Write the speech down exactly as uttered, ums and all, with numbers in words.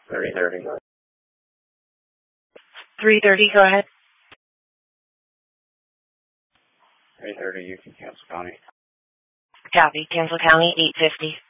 three thirty. three thirty, go ahead. three thirty, you can cancel County. Copy. Cancel County, eight fifty.